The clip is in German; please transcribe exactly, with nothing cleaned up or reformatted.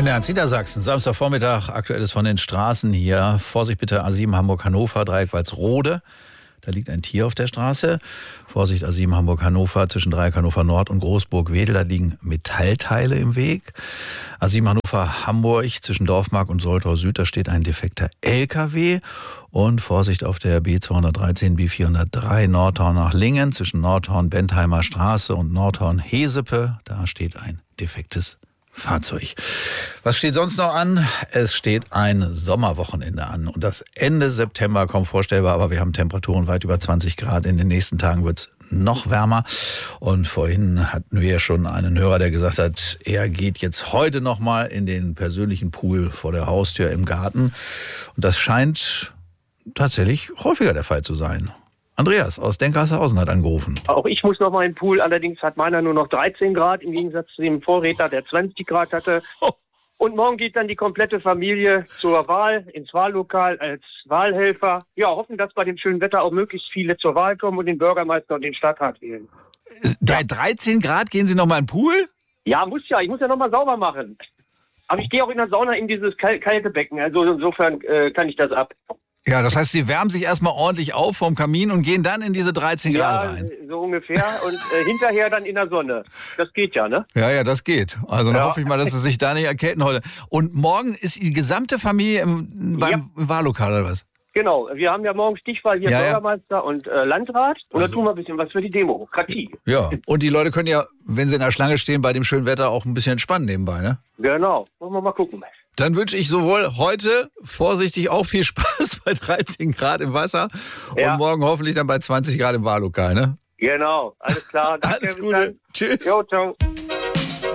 N eins Niedersachsen, Samstagvormittag, aktuelles von den Straßen hier. Vorsicht bitte, A sieben Hamburg-Hannover, Dreieck Walsrode. Da liegt ein Tier auf der Straße. Vorsicht, A sieben Hamburg-Hannover, zwischen Dreieck Hannover Nord und Großburg-Wedel. Da liegen Metallteile im Weg. A sieben Hannover-Hamburg, zwischen Dorfmark und Soltau Süd, da steht ein defekter L K W. Und Vorsicht auf der B zweihundertdreizehn, B vierhundertdrei, Nordhorn nach Lingen, zwischen Nordhorn-Bentheimer Straße und Nordhorn-Hesepe. Da steht ein defektes Fahrzeug. Was steht sonst noch an? Es steht ein Sommerwochenende an. Und das Ende September kaum vorstellbar, aber wir haben Temperaturen weit über zwanzig Grad. In den nächsten Tagen wird es noch wärmer. Und vorhin hatten wir schon einen Hörer, der gesagt hat, er geht jetzt heute noch mal in den persönlichen Pool vor der Haustür im Garten. Und das scheint tatsächlich häufiger der Fall zu sein. Andreas aus Denkershausen hat angerufen. Auch ich muss noch mal in den Pool, allerdings hat meiner nur noch dreizehn Grad, im Gegensatz zu dem Vorredner, der zwanzig Grad hatte. Oh. Und morgen geht dann die komplette Familie zur Wahl, ins Wahllokal als Wahlhelfer. Ja, hoffen, dass bei dem schönen Wetter auch möglichst viele zur Wahl kommen und den Bürgermeister und den Stadtrat wählen. Bei dreizehn Grad gehen Sie noch mal in den Pool? Ja, muss ja. Ich muss ja noch mal sauber machen. Aber ich gehe auch in der Sauna in dieses kal- kalte Becken. Also insofern äh, kann ich das ab. Ja, das heißt, Sie wärmen sich erstmal ordentlich auf vom Kamin und gehen dann in diese dreizehn Grad Ja, rein. so ungefähr. Und äh, hinterher dann in der Sonne. Das geht ja, ne? Ja, ja, das geht. Also dann Ja. hoffe ich mal, dass Sie sich da nicht erkälten heute. Und morgen ist die gesamte Familie im, beim Ja. Wahllokal oder was? Genau. Wir haben ja morgen Stichwahl hier Ja, ja. Bürgermeister und äh, Landrat. Und Also. da tun wir ein bisschen was für die Demokratie. Ja. Und die Leute können ja, wenn sie in der Schlange stehen, bei dem schönen Wetter auch ein bisschen entspannen nebenbei, ne? Genau. Wollen wir mal gucken. Dann wünsche ich sowohl heute vorsichtig auch viel Spaß bei dreizehn Grad im Wasser Ja. und morgen hoffentlich dann bei zwanzig Grad im Wahllokal, ne? Genau. Alles klar. Danke, Alles bis Gute. dann. Tschüss. Jo, ciao.